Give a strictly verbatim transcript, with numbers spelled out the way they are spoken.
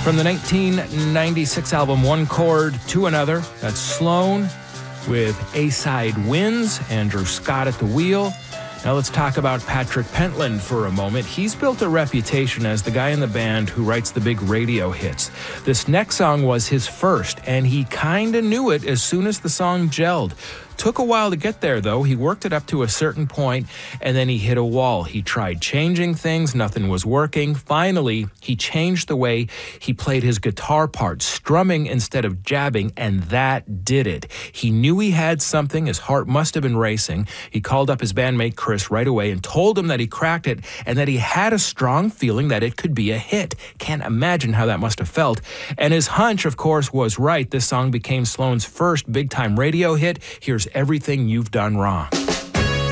From the nineteen ninety-six album One Chord to Another, that's Sloan with A-Side Wins, Andrew Scott at the wheel. Now let's talk about Patrick Pentland for a moment. He's built a reputation as the guy in the band who writes the big radio hits. This next song was his first, and he kinda knew it as soon as the song gelled. Took a while to get there, though. He worked it up to a certain point, and then he hit a wall. He tried changing things. Nothing was working. Finally, he changed the way he played his guitar part, strumming instead of jabbing, and that did it. He knew he had something. His heart must have been racing. He called up his bandmate Chris right away and told him that he cracked it and that he had a strong feeling that it could be a hit. Can't imagine how that must have felt. And his hunch, of course, was right. This song became Sloan's first big-time radio hit. Here's Everything You've Done Wrong.